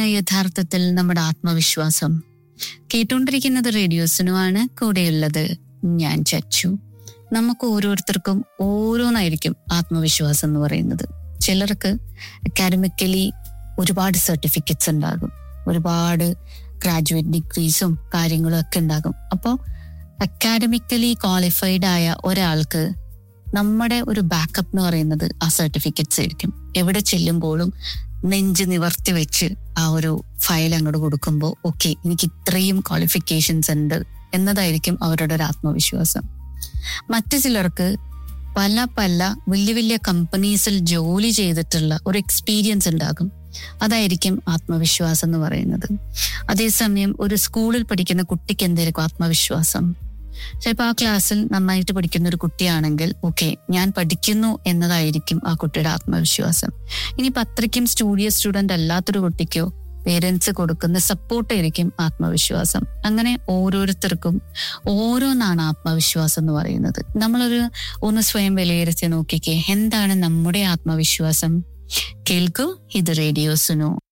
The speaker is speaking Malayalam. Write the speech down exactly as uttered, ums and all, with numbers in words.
യഥാർത്ഥത്തിൽ നമ്മുടെ ആത്മവിശ്വാസം? കേട്ടുകൊണ്ടിരിക്കുന്നത് റേഡിയോ സുനുവാണ്. കൂടെയുള്ളത് ഞാൻ ചച്ചു. നമുക്ക് ഓരോരുത്തർക്കും ഓരോന്നായിരിക്കും ആത്മവിശ്വാസം എന്ന് പറയുന്നത്. ചിലർക്ക് അക്കാഡമിക്കലി ഒരുപാട് സർട്ടിഫിക്കറ്റ്സ് ഉണ്ടാകും, ഒരുപാട് ഗ്രാജുവേറ്റ് ഡിഗ്രീസും കാര്യങ്ങളും ഒക്കെ ഉണ്ടാകും. അപ്പോൾ അക്കാഡമിക്കലി ക്വാളിഫൈഡ് ആയ ഒരാൾക്ക് നമ്മുടെ ഒരു ബാക്കപ്പ് എന്ന് പറയുന്നത് ആ സർട്ടിഫിക്കറ്റ്സ് ആയിരിക്കും. എവിടെ ചെല്ലുമ്പോഴും നെഞ്ച് നിവർത്തി വെച്ച് ആ ഒരു ഫയൽ അങ്ങോട്ട് കൊടുക്കുമ്പോൾ ഓക്കെ, എനിക്ക് ഇത്രയും ക്വാളിഫിക്കേഷൻസ് ഉണ്ട് എന്നതായിരിക്കും അവരുടെ ഒരു ആത്മവിശ്വാസം. മറ്റു ചിലർക്ക് പല പല വലിയ വലിയ കമ്പനീസിൽ ജോലി ചെയ്തിട്ടുള്ള ഒരു എക്സ്പീരിയൻസ് ഉണ്ടാകും. അതായിരിക്കും ആത്മവിശ്വാസം എന്ന് പറയുന്നത്. അതേസമയം ഒരു സ്കൂളിൽ പഠിക്കുന്ന കുട്ടിക്ക് എന്തായിരിക്കും ആത്മവിശ്വാസം? ചിലപ്പോൾ ആ ക്ലാസ്സിൽ നന്നായിട്ട് പഠിക്കുന്ന ഒരു കുട്ടിയാണെങ്കിൽ ഓക്കെ, ഞാൻ പഠിക്കുന്നു എന്നതായിരിക്കും ആ കുട്ടിയുടെ ആത്മവിശ്വാസം. ഇനിയിപ്പോൾ അത്രയ്ക്കും സ്റ്റുഡിയസ് സ്റ്റുഡന്റ് അല്ലാത്തൊരു കുട്ടിക്കോ പേരൻസ് കൊടുക്കുന്ന സപ്പോർട്ടായിരിക്കും ആത്മവിശ്വാസം. അങ്ങനെ ഓരോരുത്തർക്കും ഓരോന്നാണ് ആത്മവിശ്വാസം എന്ന് പറയുന്നത്. നമ്മളൊരു ഒന്ന് സ്വയം വിലയിരുത്തി നോക്കിക്കേ, എന്താണ് നമ്മുടെ ആത്മവിശ്വാസം? കേൾക്കൂ, ഇത് റേഡിയോ സുനു.